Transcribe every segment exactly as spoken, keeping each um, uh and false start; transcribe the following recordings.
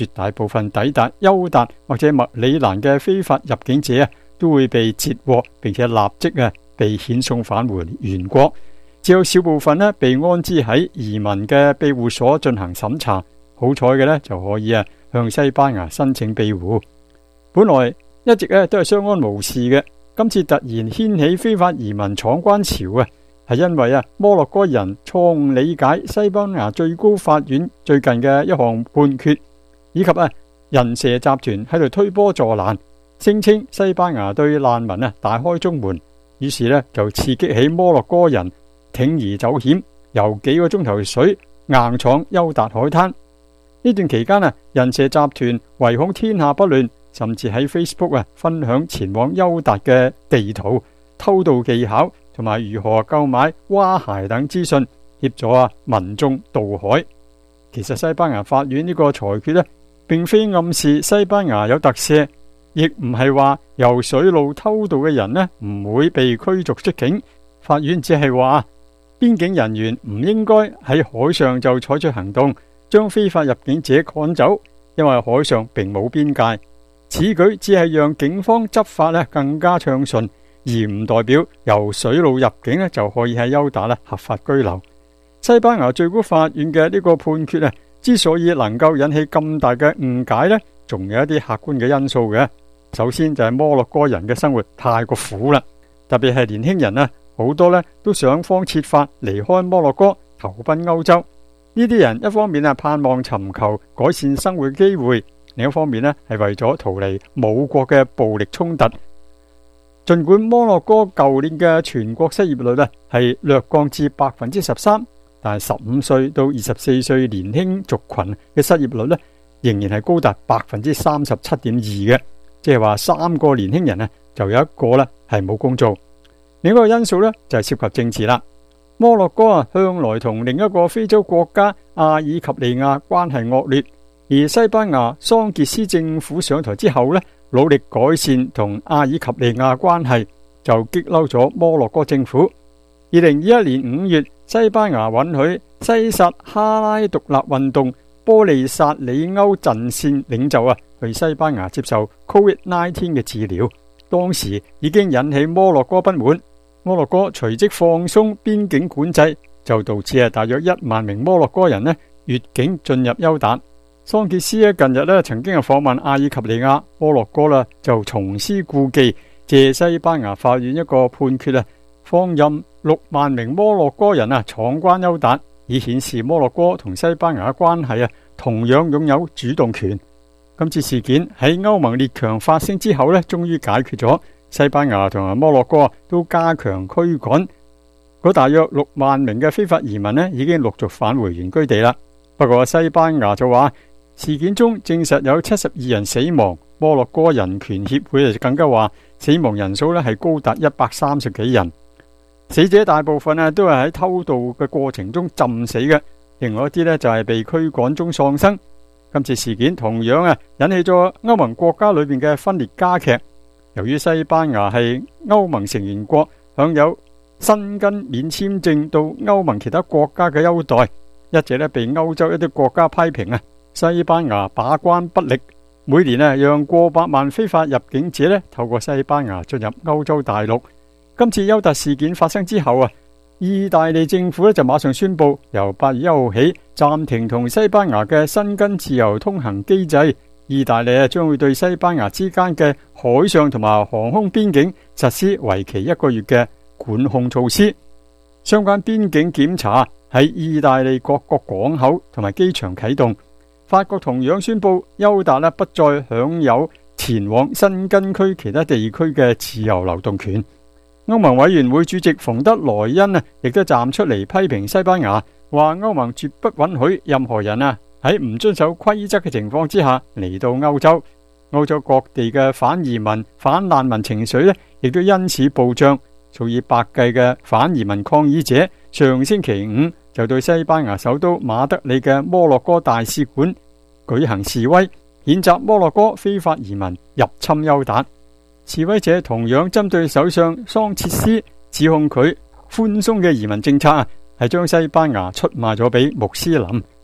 絕大部分抵達優達或者麥里蘭嘅非法入境者啊，都會被截獲，並且立即啊被遣送返回原國。只有少部分呢被安置喺移民嘅庇護所進行審查。好彩嘅呢，就可以啊向西班牙申請庇護。本來一直咧都係相安無事嘅，今次突然掀起非法移民闖關潮啊，係因為啊摩洛哥人錯誤理解西班牙最高法院最近嘅一項判決，以及啊人蛇集團喺度推波助瀾，聲稱西班牙對難民啊大開中門，於是呢，就刺激起摩洛哥人鋌而走險，游幾個鐘頭水硬闖優達海灘。呢段期間啊，人蛇集團唯恐天下不亂，甚至喺 Facebook 啊分享前往優達嘅地圖、偷渡技巧同埋如何購買蛙鞋等資訊，協助啊民眾渡海。其實西班牙法院呢個裁決呢，並非暗示西班牙有特赦，亦唔係話由水路偷渡嘅人呢唔會被驅逐出境。法院只係話邊境人員唔應該喺海上就採取行動，將非法入境者趕走，因為海上並冇邊界。此舉只係讓警方執法咧更加暢順，而唔代表由水路入境咧就可以喺優達咧合法居留。西班牙最高法院嘅呢個判決啊，之所以能夠引起咁大嘅誤解呢，仲有一啲客觀嘅因素嘅。首先就係摩洛哥人嘅生活太過苦啦，特別係年輕人啊，好多呢都想方設法離開摩洛哥，投奔歐洲。呢啲人一方面啊盼望尋求改善生活機會，另一方面呢係為咗逃離母國嘅暴力衝突。盡管摩洛哥舊年嘅全國失業率呢係略降至百分之十三，但係十五歲到二十四歲年輕族群嘅失業率呢仍然係高達百分之三十七點二嘅，即係話三個年輕人呢就有一個呢係冇工做。另一個因素呢就係涉及政治啦。摩洛哥啊，向來同另一個非洲國家阿爾及利亞關係惡劣，而西班牙桑傑斯政府上台之後呢，努力改善同阿爾及利亞關係，就激嬲咗摩洛哥政府。二零二一年五月，西班牙允許西薩哈拉獨立運動波利薩里歐陣線領袖啊去西班牙接受 Covid 十九 嘅治療，當時已經引起摩洛哥不滿。摩洛哥隨即放鬆邊境管制，就導致啊大約一萬名摩洛哥人呢越境進入優達。桑傑斯咧近日咧曾經係訪問阿爾及利亞，摩洛哥啦就重施故技，借西班牙法院一個判決啊，放任六萬名摩洛哥人啊闖關優達，以顯示摩洛哥同西班牙嘅關係啊同樣擁有主動權。今次事件喺歐盟列強發聲之後呢，終於解決咗。西班牙同埋摩洛哥都加強驅趕，嗰大約六萬名嘅非法移民呢已經陸續返回原居地啦。不過西班牙就話事件中證實有七十二人死亡，摩洛哥人權協會就更加話死亡人數呢係高達一百三十幾人，死者大部分啊都係喺偷渡嘅過程中浸死嘅，另外一啲呢就係被驅趕中喪生。今次事件同樣啊引起咗歐盟國家裏邊嘅分裂加劇。由於西班牙係歐盟成員國，享有申根免簽證到歐盟其他國家嘅優待，一直咧被歐洲一啲國家批評啊，西班牙把關不力，每年啊讓過百萬非法入境者咧透過西班牙進入歐洲大陸。今次優達事件發生之後啊，意大利政府咧就馬上宣布，由八月一號起暫停同西班牙嘅申根自由通行機制。意大利啊，將會對西班牙之間嘅海上同埋航空邊境實施為期一個月嘅管控措施。相關邊境檢查喺意大利各個港口同埋機場啟動。法國同樣宣布，優達咧不再享有前往申根區其他地區嘅自由流動權。歐盟委員會主席馮德萊恩啊，亦都站出嚟批評西班牙，話歐盟絕不允許任何人啊喺唔遵守規則嘅情況之下嚟到歐洲。歐洲各地嘅反移民、反難民情緒呢，亦都因此暴漲。數以百計嘅反移民抗議者上星期五就對西班牙首都馬德里嘅摩洛哥大使館舉行示威，譴責摩洛哥非法移民入侵優達。示威者同樣針對首相桑切斯，指控佢寬鬆嘅移民政策啊，係將西班牙出賣咗俾穆斯林。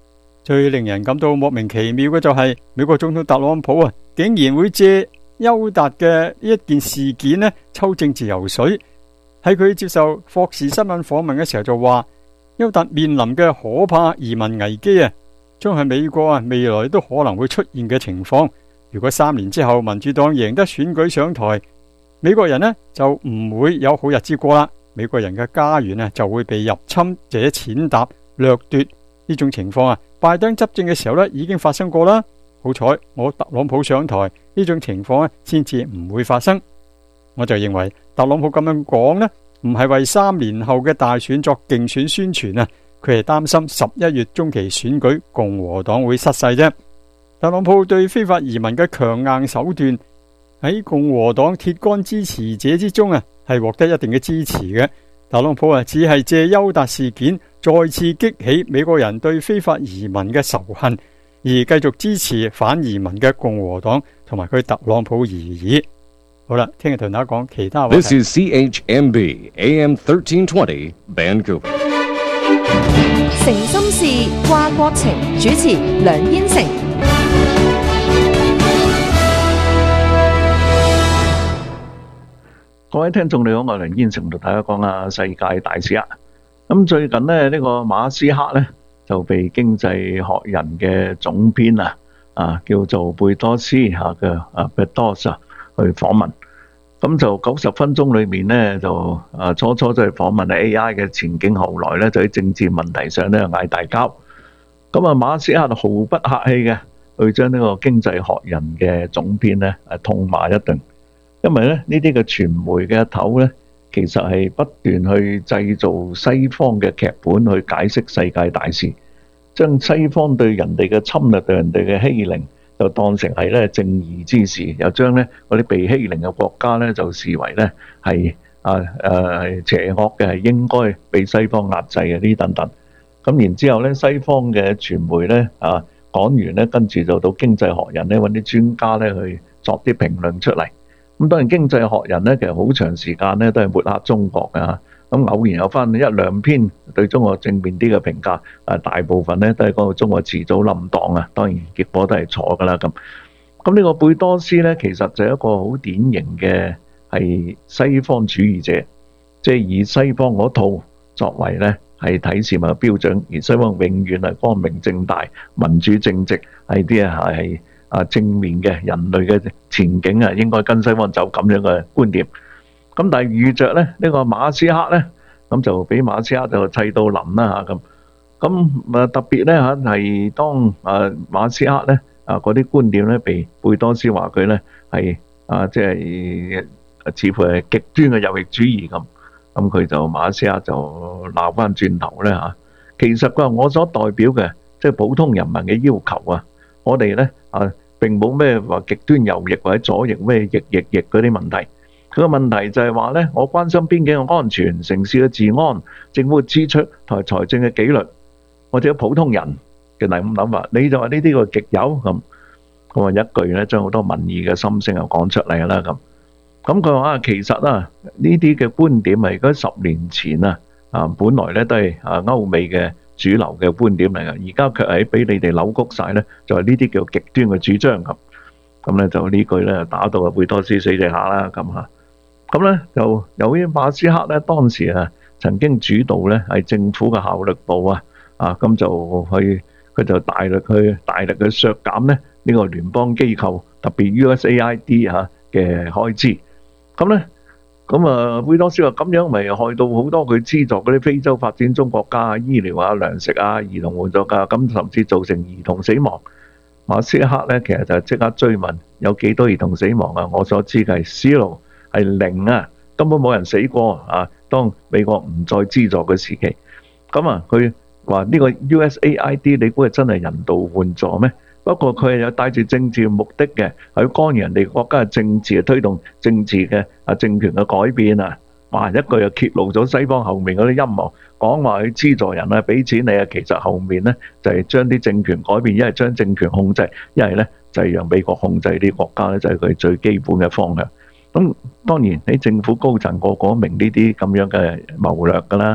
最令人感到莫名其妙嘅就係美國總統特朗普啊，竟然會借邱達嘅呢一件事件呢抽政治油水。喺佢接受霍士新聞訪問嘅時候就話，邱達面臨嘅可怕移民危機啊，將係美國啊未來都可能會出現嘅情況。如果三年之後民主黨贏得選舉上台，美國人呢就唔會有好日子過啦。美國人嘅家園呢就會被入侵者踐踏掠奪。呢種情況啊，拜登執政嘅時候呢已經發生過啦。好彩我特朗普上台，呢種情況呢先至唔會發生。我就認為特朗普咁樣講呢，唔係為三年後嘅大選作競選宣傳啊，佢係擔心十一月中期選舉共和黨會失勢啫。特朗普對非法移民嘅強硬手段喺共和黨鐵桿支持者之中啊，係獲得一定嘅支持嘅。特朗普啊，只係借邱達事件再次激起美國人對非法移民嘅仇恨，而繼續支持反移民嘅共和黨同埋佢特朗普而已。好啦，聽日同大家講其他話題。 This is C H M B A M thirteen twenty Vancouver。 誠心事掛國情，主持梁燕成。 各位聽眾你好，我係梁燕成，同大家講下世界大事啊。咁最近呢，呢、呢個馬斯克咧就被經濟學人嘅總編啊啊叫做貝多斯吓嘅啊貝多斯去訪問。咁就九十分鐘裏面咧就啊初初就係訪問 A I 嘅前景，後來咧就喺政治問題上咧嗌大交。咁啊馬斯克就毫不客氣嘅去將呢個經濟學人嘅總編咧誒痛罵一頓。因為咧呢啲嘅傳媒嘅頭咧，其實係不斷去製造西方嘅劇本去解釋世界大事，將西方對人哋嘅侵略、對人哋嘅欺凌，就當成係咧正義之事，又將咧嗰啲被欺凌嘅國家咧就視為咧係啊誒邪惡嘅，係應該被西方壓制嘅呢啲等等。咁然之後咧，西方嘅傳媒咧啊講完咧，跟住就到經濟學人咧揾啲專家咧去作啲評論出嚟。咁當然經濟學人咧，其實好長時間咧都係抹黑中國嘅，咁偶然有翻一兩篇對中國正面啲嘅評價，誒大部分咧都係講到中國遲早冧檔啊，當然結果都係錯噶啦咁。咁呢個貝多斯咧，其實就係一個好典型嘅係西方主義者，即係以西方嗰套作為咧係睇事物嘅標準，而西方永遠係光明正大、民主正直，係啲啊係。啊，正面嘅人類嘅前景啊，應該跟西方走咁樣嘅觀點。咁但係遇着咧呢個馬斯克咧，咁就俾馬斯克就砌到冧啦嚇咁。咁啊特別咧嚇係當啊馬斯克咧啊嗰啲觀點咧被貝多斯話佢咧係啊即係似乎係極端嘅右翼主義咁。咁佢就馬斯克就鬧翻轉頭咧嚇。其實佢話我所代表嘅即係普通人民嘅要求啊。我哋咧啊並冇咩話極端右翼或者左翼咩翼翼翼嗰啲問題，佢個問題就係話咧，我關心邊境嘅安全、城市嘅治安、政府嘅支出同埋財政嘅紀律，或者普通人嘅咁諗法，你就話呢啲個極右咁，咁啊一句咧將好多民意嘅心聲又講出嚟啦咁。咁佢話其實啊呢啲嘅觀點係嗰十年前啊啊本來咧都係啊歐美嘅主流嘅觀點嚟嘅，而家卻係俾你哋扭曲晒咧，就係呢啲叫極端嘅主張咁。咁咧就呢句咧打到阿貝多斯死地下啦咁嚇。咁咧就由於馬斯克咧當時啊曾經主導咧係政府嘅效率部啊啊咁就去佢就大力去大力去削減咧呢個聯邦機構特別 U S A I D 嚇嘅開支。咁咧。咁啊，貝多斯話咁樣咪害到好多佢資助嗰啲非洲發展中國家啊，醫療啊、糧食啊、兒童援助啊，咁甚至造成兒童死亡。馬斯克咧其實就即刻追問有幾多兒童死亡啊？我所知嘅係 zero 係零啊，根本冇人死過啊。當美國唔再資助嘅時期，咁啊佢話呢個 U S A I D 你估係真係人道援助咩？不過佢係有帶住政治目的嘅，係干預人哋國家嘅政治，推動政治嘅啊政權嘅改變啊！哇，一句就揭露咗西方後面嗰啲陰謀，講話去資助人啊，俾錢你啊，其實後面咧就係將啲政權改變，一係將政權控制，一係咧就係讓美國控制啲國家咧，就係佢最基本嘅方向。咁當然喺政府高層個個明呢啲咁樣嘅謀略㗎啦，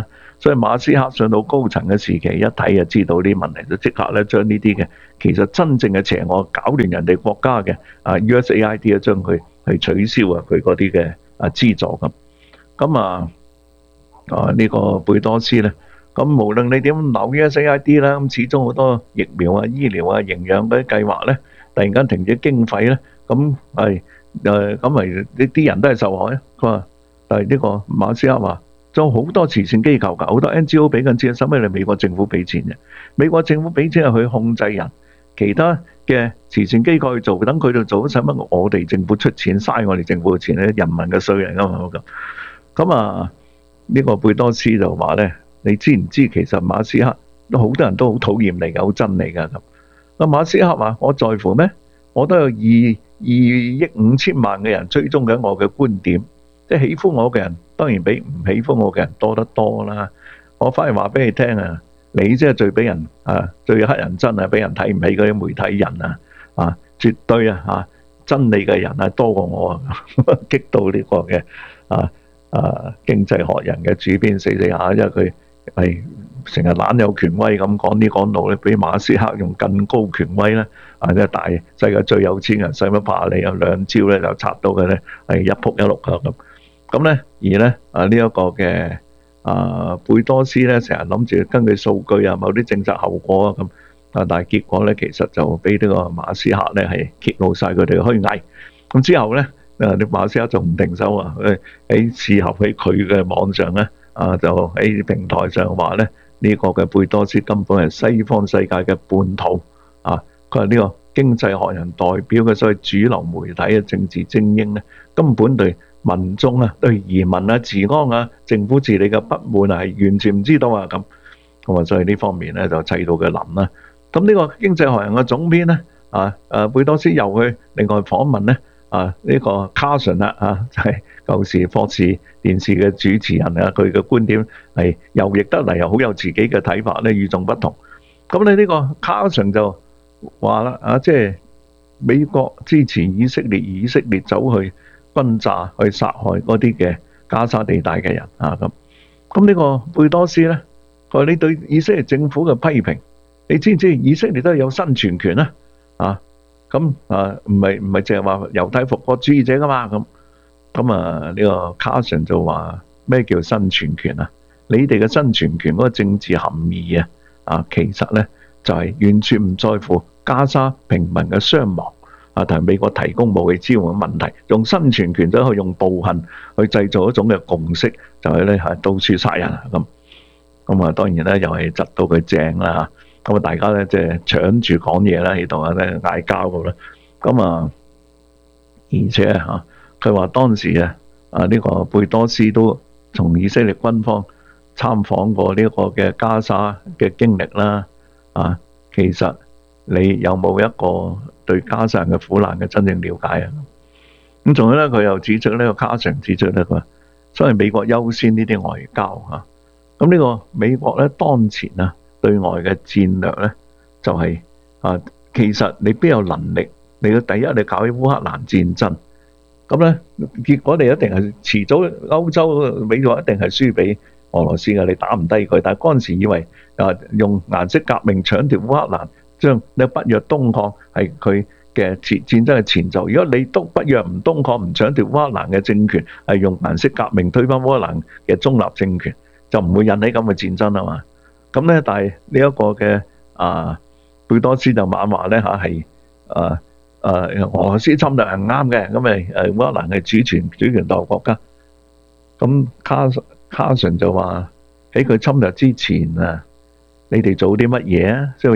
所以馬斯克上到高層嘅時期，一睇就知道呢啲問題，就即刻咧將呢啲嘅其實真正嘅邪惡搞亂人哋國家嘅啊 U S A I D 啊，將佢去取消啊佢嗰啲嘅啊資助咁。咁啊啊呢個貝多斯咧，咁無論你點扭 U S A I D 啦，咁始終好多疫苗啊、醫療啊、營養嗰啲計劃咧，突然間停止經費咧，咁係誒咁咪呢啲人都係受害啊。佢話，但係呢個馬斯克話，仲有好多慈善機構㗎，好多 N G O 俾緊錢，使乜你美國政府俾錢嘅？美國政府俾錢係去控制人，其他嘅慈善機構去做，等佢哋做，使乜我哋政府出錢嘥我哋政府嘅錢咧？人民嘅稅嚟㗎嘛咁。咁啊，呢個貝多斯就話咧，你知唔知其實馬斯克都好多人都好討厭你㗎，好憎你㗎咁。啊馬斯克話：我在乎咩？我都有二二億五千萬嘅人追蹤緊我嘅觀點，即係喜歡我嘅人當然比唔喜歡我嘅人多得多啦。我反而話俾你聽啊，你即係最俾人啊最乞人憎啊，俾人睇唔起嗰啲媒體人啊啊，絕對啊嚇真理嘅人係多過我啊，激到呢個嘅啊啊經濟學人嘅主編死死下，因為佢係成日懶有權威咁講呢講路咧，比馬斯克用更高權威咧，啊即係大世界最有錢人，使乜怕你？有兩招咧就拆到佢咧係一仆一碌啊咁。咁咧而咧啊呢一個嘅啊貝多斯咧成日諗住根據數據啊某啲政策後果啊咁啊，但係結果咧其實就俾呢個馬斯克咧係揭露晒佢哋嘅虛偽。咁之後咧啊啲馬斯克仲唔停手啊？喺喺事後喺佢嘅網上咧啊就喺平台上話咧。呢個嘅貝多斯根本係西方世界嘅叛徒啊！佢話呢個經濟學人代表嘅所謂主流媒體嘅政治精英咧，根本對民眾啊、對移民啊、治安啊、政府治理嘅不滿啊，係完全唔知道啊咁。咁啊，所以呢方面咧就砌到佢冧啦。咁呢個經濟學人嘅總編咧啊，誒貝多斯又去另外訪問咧啊，呢個卡神啦啊，就係舊時霍士電視嘅主持人啊，佢嘅觀點係右翼得嚟，又好有自己嘅睇法咧，與眾不同。咁你呢個卡神就話啦啊，即係美國支持以色列，以色列走去轟炸、去殺害嗰啲嘅加沙地帶嘅人啊咁。咁呢個貝多斯咧，佢話你對以色列政府嘅批評，你知唔知以色列都係有生存權啊？啊！咁啊，唔係唔係淨係話猶太復國主義者噶嘛？咁咁啊，呢個卡神就話咩叫生存權啊？你哋嘅生存權嗰個政治含義啊，啊，其實咧就係完全唔在乎加沙平民嘅傷亡啊，同埋美國提供武器支援嘅問題，用生存權就可以用暴行去製造一種嘅共識，就係咧係到處殺人啊咁。咁啊，當然咧又係窒到佢正啦。咁啊，大家咧即係搶住講嘢啦，喺度啊咧嗌交咁啦。咁啊，而且啊，佢話當時啊啊呢個貝多斯都從以色列軍方參訪過呢個嘅加沙嘅經歷啦。啊，其實你有冇一個對加沙人嘅苦難嘅真正了解啊？咁仲有咧，佢又指出呢個卡神指出咧，佢話所謂美國優先呢啲外交嚇。咁呢個美國咧當前啊，對外嘅戰略咧，就係、是、啊，其實你邊有能力？你嘅第一，你搞起烏克蘭戰爭，咁咧結果你一定係遲早歐洲美國一定係輸俾俄羅斯嘅，你打唔低佢。但係嗰陣時以為啊，用顏色革命搶奪烏克蘭，將你北約東擴係佢嘅戰戰爭嘅前奏。如果你都北約唔東擴唔搶奪烏克蘭嘅政權，係用顏色革命推翻烏克蘭嘅中立政權，就唔會引起咁嘅戰爭啊嘛。咁咧，但係呢一個嘅啊貝多斯就猛話咧嚇係啊啊俄羅斯侵略係唔啱嘅，咁咪誒烏克蘭係主權主權獨立國家。咁卡卡神就話喺佢侵略之前啊，你哋做啲乜嘢啊？即係